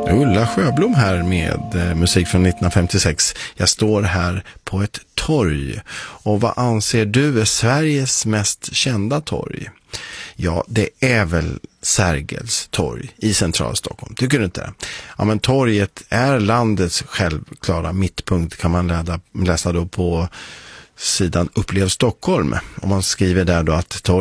Ulla Sjöblom här med musik från 1956. Jag står här på ett torg. Och vad anser du är Sveriges mest kända torg? Ja, det är väl Sergels torg i centrala Stockholm. Tycker du inte? Ja, men torget är landets självklara mittpunkt, kan man läsa då på sidan Upplev Stockholm. Om man skriver där då att torget